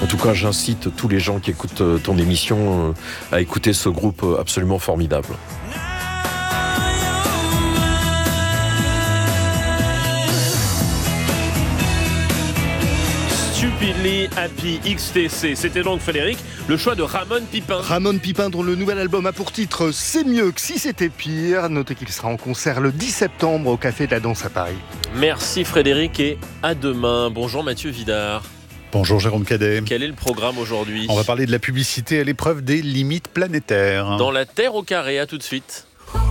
tout cas, j'incite tous les gens qui écoutent ton émission à écouter ce groupe absolument formidable. Stupidly Happy XTC. C'était donc, Frédéric, le choix de Ramon Pipin. Ramon Pipin, dont le nouvel album a pour titre « C'est mieux que si c'était pire ». Notez qu'il sera en concert le 10 septembre au Café de la Danse à Paris. Merci Frédéric et à demain. Bonjour Mathieu Vidard. Bonjour Jérôme Cadet. Quel est le programme aujourd'hui ? On va parler de la publicité à l'épreuve des limites planétaires. Dans la Terre au carré, à tout de suite.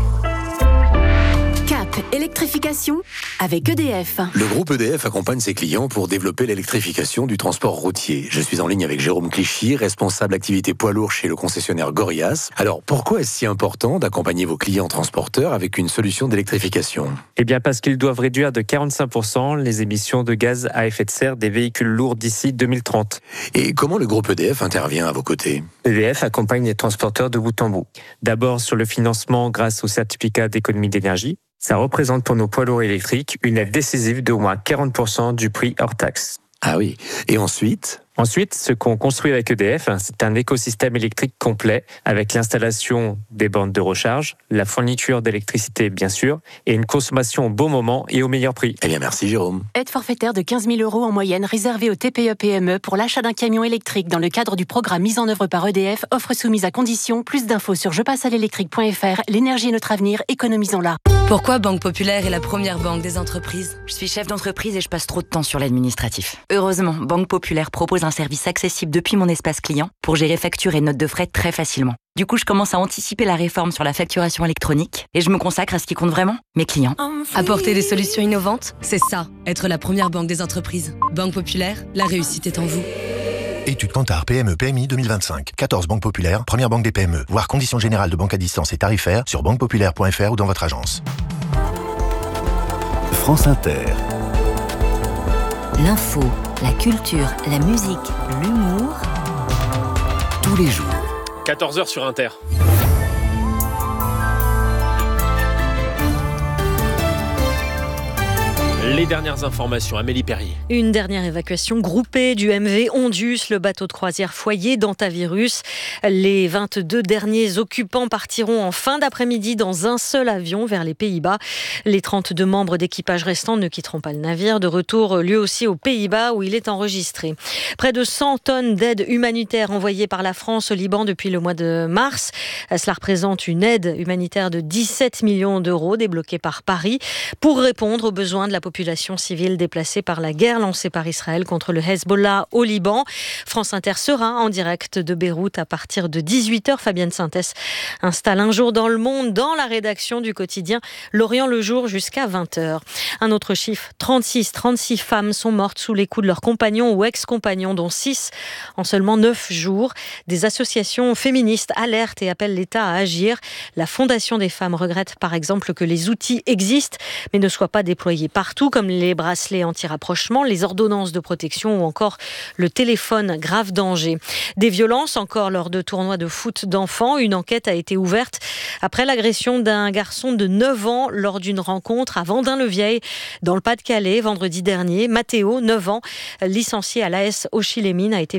Cap électrification avec EDF. Le groupe EDF accompagne ses clients pour développer l'électrification du transport routier. Je suis en ligne avec Jérôme Clichy, responsable activité poids lourd chez le concessionnaire Gorias. Alors, pourquoi est-ce si important d'accompagner vos clients transporteurs avec une solution d'électrification ? Eh bien, parce qu'ils doivent réduire de 45% les émissions de gaz à effet de serre des véhicules lourds d'ici 2030. Et comment le groupe EDF intervient à vos côtés ? EDF accompagne les transporteurs de bout en bout. D'abord sur le financement grâce au certificat d'économie d'énergie. Ça représente pour nos poids lourds électriques une aide décisive d'au moins 40% du prix hors taxe. Ah oui. Et ensuite ? Ensuite, ce qu'on construit avec EDF, c'est un écosystème électrique complet avec l'installation des bornes de recharge, la fourniture d'électricité bien sûr, et une consommation au bon moment et au meilleur prix. Eh bien merci Jérôme. Aide forfaitaire de 15 000 € en moyenne réservée aux TPE-PME pour l'achat d'un camion électrique dans le cadre du programme mis en œuvre par EDF, offre soumise à condition. Plus d'infos sur jepassealélectrique.fr. L'énergie est notre avenir, économisons-la. Pourquoi Banque Populaire est la première banque des entreprises ? Je suis chef d'entreprise et je passe trop de temps sur l'administratif. Heureusement, Banque Populaire propose un service accessible depuis mon espace client pour gérer factures et notes de frais très facilement. Du coup, je commence à anticiper la réforme sur la facturation électronique et je me consacre à ce qui compte vraiment, mes clients. Apporter des solutions innovantes, c'est ça, être la première banque des entreprises. Banque Populaire, la réussite est en vous. Étude Kantar PME PMI 2025. 14 banques populaires, première banque des PME. Voir conditions générales de banque à distance et tarifaires sur banquepopulaire.fr ou dans votre agence. France Inter. L'info, la culture, la musique, l'humour. Tous les jours. 14h sur Inter. Les dernières informations, Amélie Perrier. Une dernière évacuation groupée du MV Ondus, le bateau de croisière foyer d'Antavirus. Les 22 derniers occupants partiront en fin d'après-midi dans un seul avion vers les Pays-Bas. Les 32 membres d'équipage restants ne quitteront pas le navire. De retour lui aussi aux Pays-Bas où il est enregistré. Près de 100 tonnes d'aide humanitaire envoyées par la France au Liban depuis le mois de mars. Cela représente une aide humanitaire de 17 millions d'euros débloquée par Paris pour répondre aux besoins de la population civile déplacée par la guerre lancée par Israël contre le Hezbollah au Liban. France Inter sera en direct de Beyrouth à partir de 18h. Fabienne Sintès installe Un jour dans le monde dans la rédaction du quotidien L'Orient le jour jusqu'à 20h. Un autre chiffre, 36 femmes sont mortes sous les coups de leurs compagnons ou ex-compagnons, dont 6 en seulement 9 jours. Des associations féministes alertent et appellent l'État à agir. La Fondation des femmes regrette par exemple que les outils existent mais ne soient pas déployés partout, comme les bracelets anti-rapprochement, les ordonnances de protection ou encore le téléphone grave danger. Des violences encore lors de tournois de foot d'enfants. Une enquête a été ouverte après l'agression d'un garçon de 9 ans lors d'une rencontre à Vendin-le-Vieil dans le Pas-de-Calais vendredi dernier. Mathéo, 9 ans, licencié à l'AS Auchy-les-Mines, a été